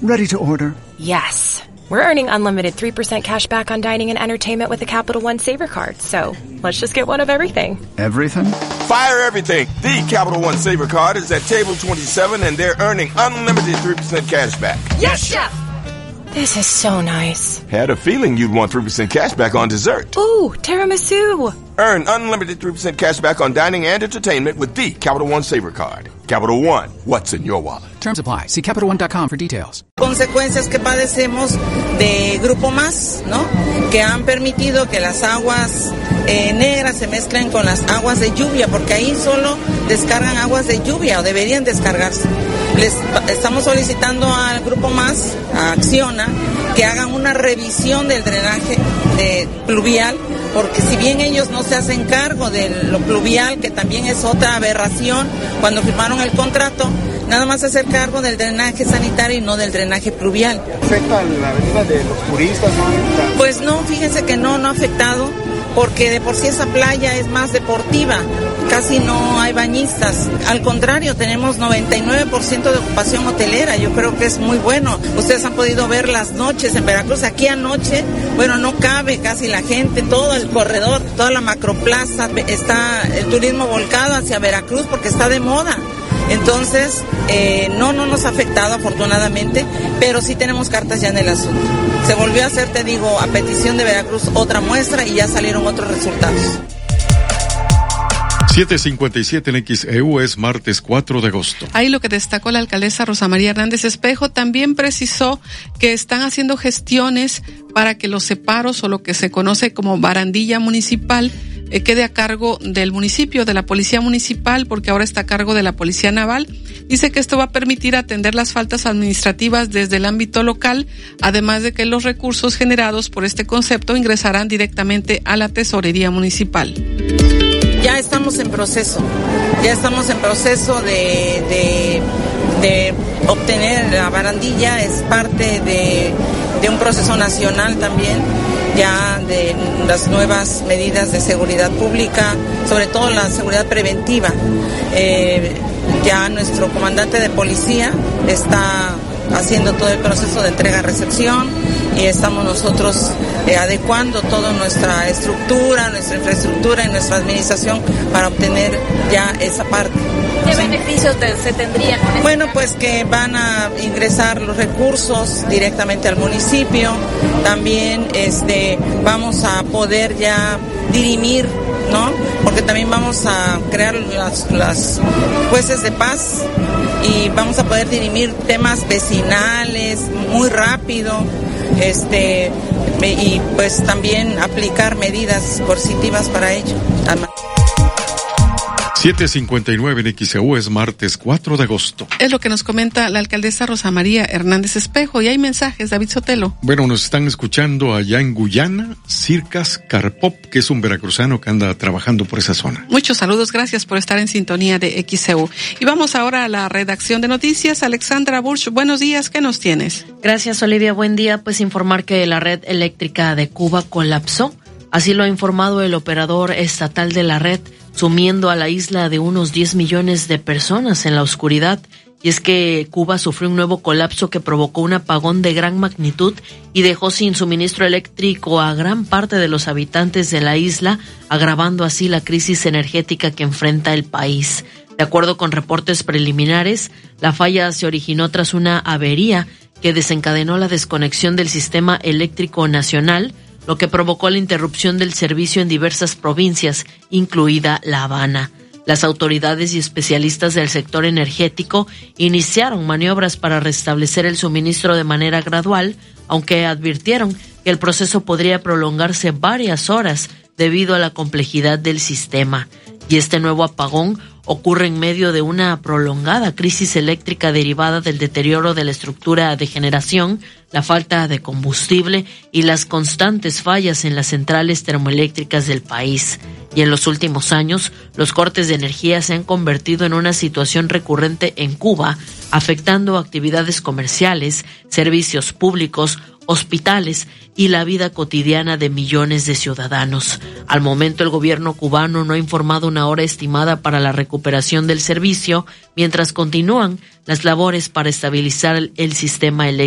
Ready to order. Yes. We're earning unlimited 3% cash back on dining and entertainment with the Capital One Saver Card, so let's just get one of everything. Everything? Fire everything! The Capital One Saver Card is at table 27 and they're earning unlimited 3% cash back. Yes, Chef! This is so nice. Had a feeling you'd want 3% cash back on dessert. Ooh, tiramisu! Earn unlimited 3% cash back on dining and entertainment with the Capital One Saver Card. Capital One, what's in your wallet? Terms apply. See CapitalOne.com for details. Consecuencias que padecemos de Grupo Más, ¿no? Que han permitido que las aguas negras se mezclen con las aguas de lluvia, porque ahí solo descargan aguas de lluvia o deberían descargarse. Estamos solicitando al Grupo Más, a Acciona, que hagan una revisión del drenaje pluvial, porque si bien ellos no se hacen cargo de lo pluvial, que también es otra aberración, cuando firmaron el contrato, nada más hacer cargo del drenaje sanitario y no del drenaje pluvial. ¿Afecta la venida de los turistas? ¿No? Pues no, fíjense que no ha afectado, porque de por sí esa playa es más deportiva, casi no hay bañistas. Al contrario, tenemos 99% de ocupación hotelera, yo creo que es muy bueno. Ustedes han podido ver las noches en Veracruz, aquí anoche, bueno, no cabe casi la gente, todo el corredor, toda la macroplaza, está el turismo volcado hacia Veracruz porque está de moda. Entonces, no nos ha afectado afortunadamente, pero sí tenemos cartas ya en el asunto. Se volvió a hacer, te digo, a petición de Veracruz otra muestra y ya salieron otros resultados. 7:57 en XEU, es martes 4 de agosto. Ahí lo que destacó la alcaldesa Rosa María Hernández Espejo, también precisó que están haciendo gestiones para que los separos o lo que se conoce como barandilla municipal quede a cargo del municipio, de la policía municipal, porque ahora está a cargo de la policía naval. Dice que esto va a permitir atender las faltas administrativas desde el ámbito local, además de que los recursos generados por este concepto ingresarán directamente a la tesorería municipal. Ya estamos en proceso de obtener la barandilla, es parte de un proceso nacional también, ya de las nuevas medidas de seguridad pública, sobre todo la seguridad preventiva. Ya nuestro comandante de policía está haciendo todo el proceso de entrega-recepción y estamos nosotros adecuando toda nuestra estructura, nuestra infraestructura y nuestra administración para obtener ya esa parte. ¿Qué beneficios se tendrían con esto? Bueno, pues que van a ingresar los recursos directamente al municipio. También vamos a poder ya dirimir, ¿no? Porque también vamos a crear las jueces de paz y vamos a poder dirimir temas vecinales muy rápido, y pues también aplicar medidas coercitivas para ello. 7:59 en XEU, es martes 4 de agosto. Es lo que nos comenta la alcaldesa Rosa María Hernández Espejo, y hay mensajes, David Sotelo. Bueno, nos están escuchando allá en Guyana, Circas Carpop, que es un veracruzano que anda trabajando por esa zona. Muchos saludos, gracias por estar en sintonía de XEU. Y vamos ahora a la redacción de noticias. Alexandra Burch, buenos días, ¿qué nos tienes? Gracias, Olivia, buen día. Pues informar que la red eléctrica de Cuba colapsó, así lo ha informado el operador estatal de la red, sumiendo a la isla de unos 10 millones de personas en la oscuridad. Y es que Cuba sufrió un nuevo colapso que provocó un apagón de gran magnitud y dejó sin suministro eléctrico a gran parte de los habitantes de la isla, agravando así la crisis energética que enfrenta el país. De acuerdo con reportes preliminares, la falla se originó tras una avería que desencadenó la desconexión del sistema eléctrico nacional, lo que provocó la interrupción del servicio en diversas provincias, incluida La Habana. Las autoridades y especialistas del sector energético iniciaron maniobras para restablecer el suministro de manera gradual, aunque advirtieron que el proceso podría prolongarse varias horas debido a la complejidad del sistema. Y este nuevo apagón ocurre en medio de una prolongada crisis eléctrica derivada del deterioro de la estructura de generación, la falta de combustible y las constantes fallas en las centrales termoeléctricas del país. Y en los últimos años, los cortes de energía se han convertido en una situación recurrente en Cuba, afectando actividades comerciales, servicios públicos, hospitales y la vida cotidiana de millones de ciudadanos. Al momento, el gobierno cubano no ha informado una hora estimada para la recuperación del servicio, mientras continúan las labores para estabilizar el sistema eléctrico